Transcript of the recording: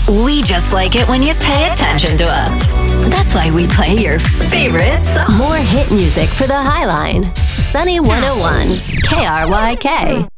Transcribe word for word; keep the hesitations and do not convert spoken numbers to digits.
We just like it when you pay attention to us. That's why we play your favorite song. More hit music for the Highline. Sunny one oh one, K R Y K.